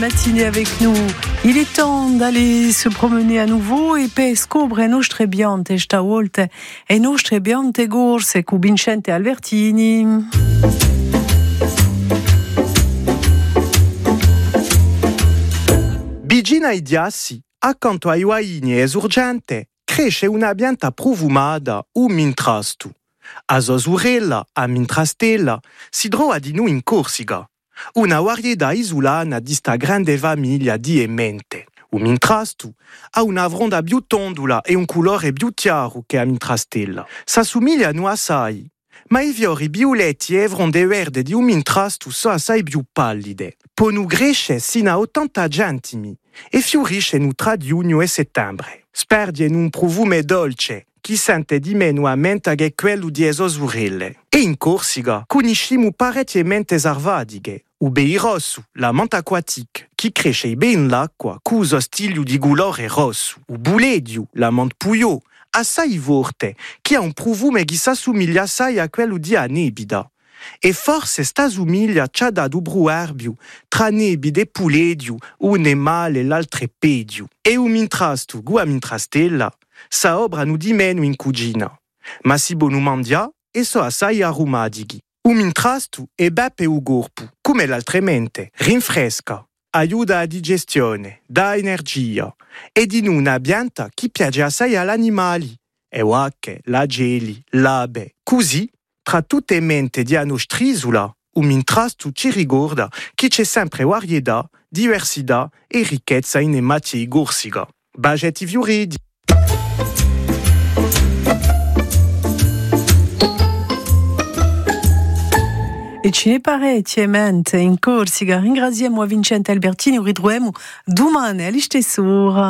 Matinée avec nous. Il est temps d'aller se promener à nouveau e per scoprire nostre biante stavolta e nostre biante gorse con Vincente Albertini. Vicino ai diassi, accanto ai uaini esurgente, cresce una pianta profumata, un mintrastu. A Zosurella, a Mintrastella, si trova di noi in Corsica. Una varietà isolana di sta grande famiglia di emente. Un mintrastu ha una fronda più tondula e un colore più chiaro che a Mintrastella. S'assomigliano assai, ma i fiori violetti e fronde verde di un mintrastu sono assai più pallide. Ponu cresce sino a 80 centimi e fiorisce tra giugno e settembre. Sperde un profumo dolce, chi sente di meno a menta che quello di Zosurelle. E in Corsica conosciamo parecchie mente sarvadiche. U bei rosso, la manta aquatique, chi cresce bene in l'acqua, cuso stiglio di colore rosso. U buledio, la manta puio, assai forte, chi ha un profumo che s'assomiglia assai a quello di anebida. E forse sta somiglia c'ha da dubru erbio, tra nebide e puledio, un è male e l'altro è pedio. E un mintrastu, gu a Mintrastella, sa obra nu di meno in cugina. Ma si bonu mandia, e so assai aromatici. Un mintrastu è beppe u corpo, come l'altre mente, rinfresca, aiuta a digestione, dà energia, ed in una pianta che piace assai agli animali, e vacche, lageli, l'abe. Così, tra tutte le mente di nostrisula, un mintrastu ci ricorda che c'è sempre varietà, diversità e ricchezza in materie corsica. Bagetti fioridi. E ce ne parecchie mente in Corsica. Ringraziamo a Vincente Albertini, ritroviamo domani all'istessa ora.